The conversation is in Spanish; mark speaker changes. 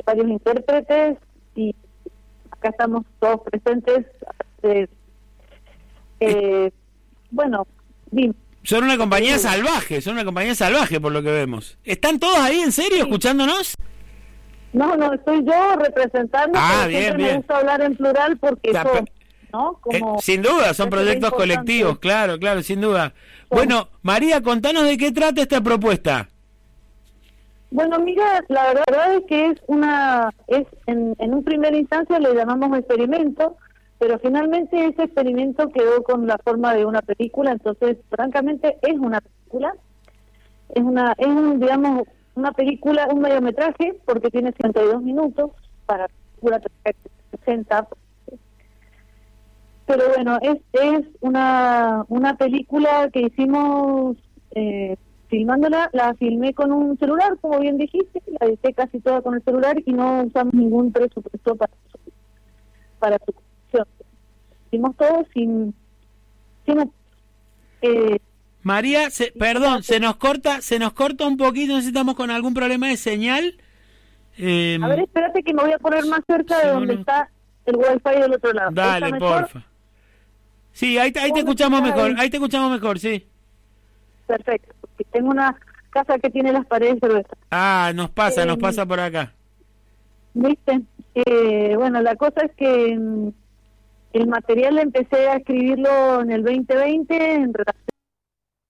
Speaker 1: varios intérpretes y acá estamos todos presentes. Bueno, dime.
Speaker 2: Son una compañía salvaje por lo que vemos. ¿Están todos ahí en serio escuchándonos?
Speaker 1: No, estoy yo representando, pero
Speaker 2: bien,
Speaker 1: siempre
Speaker 2: bien.
Speaker 1: me gusta hablar en plural porque son, ¿no? Como
Speaker 2: sin duda, son proyectos colectivos, claro, sin duda. Bueno, María, contanos de qué trata esta propuesta.
Speaker 1: Bueno, mira, la verdad es que en un primer instancia le llamamos experimento, pero finalmente ese experimento quedó con la forma de una película, entonces francamente es una película, digamos, una película, un mediometraje, porque tiene 52 minutos para una 60. Pero bueno, es una película que hicimos filmándola, la filmé con un celular, como bien dijiste, la edité casi toda con el celular y no usamos ningún presupuesto para su producción. Hicimos todo sin
Speaker 2: María, perdón, se nos corta un poquito, no sé si estamos con algún problema de señal.
Speaker 1: A ver, espérate que me voy a poner más cerca de donde está el wifi del otro lado.
Speaker 2: Dale, porfa. Sí, ahí te escuchamos mejor, sí.
Speaker 1: Perfecto, porque tengo una casa que tiene las paredes gruesas.
Speaker 2: Nos pasa por acá.
Speaker 1: ¿Viste? Bueno, la cosa es que el material empecé a escribirlo en el 2020 en relación